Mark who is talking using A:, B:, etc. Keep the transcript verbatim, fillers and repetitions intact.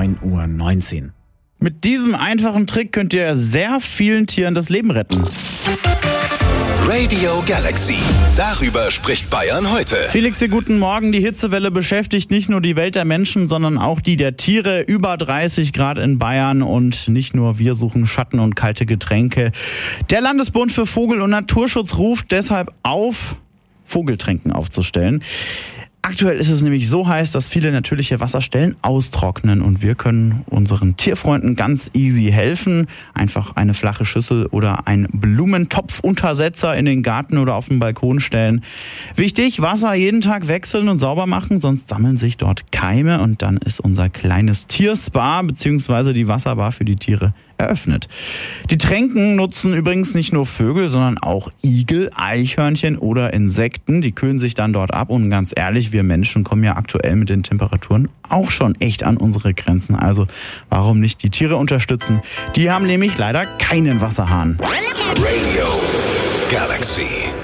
A: neun Uhr neunzehn. Mit diesem einfachen Trick könnt ihr sehr vielen Tieren das Leben retten.
B: Radio Galaxy. Darüber spricht Bayern heute.
A: Felix, hier guten Morgen. Die Hitzewelle beschäftigt nicht nur die Welt der Menschen, sondern auch die der Tiere. Über dreißig Grad in Bayern und nicht nur wir suchen Schatten und kalte Getränke. Der Landesbund für Vogel- und Naturschutz ruft deshalb auf, Vogeltränken aufzustellen. Aktuell ist es nämlich so heiß, dass viele natürliche Wasserstellen austrocknen und wir können unseren Tierfreunden ganz easy helfen. Einfach eine flache Schüssel oder ein Blumentopfuntersetzer in den Garten oder auf den Balkon stellen. Wichtig, Wasser jeden Tag wechseln und sauber machen, sonst sammeln sich dort Keime und dann ist unser kleines Tierspa bzw. die Wasserbar für die Tiere eröffnet. Die Tränken nutzen übrigens nicht nur Vögel, sondern auch Igel, Eichhörnchen oder Insekten. Die kühlen sich dann dort ab und ganz ehrlich, wir Menschen kommen ja aktuell mit den Temperaturen auch schon echt an unsere Grenzen. Also warum nicht die Tiere unterstützen? Die haben nämlich leider keinen Wasserhahn.
B: Radio Galaxy.